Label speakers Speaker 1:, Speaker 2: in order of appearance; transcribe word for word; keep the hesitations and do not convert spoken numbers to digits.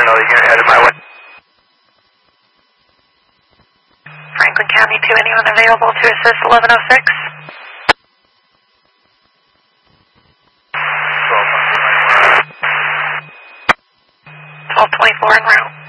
Speaker 1: another unit headed my way.
Speaker 2: Franklin County two, anyone available to assist eleven oh six? twelve twenty-four en route.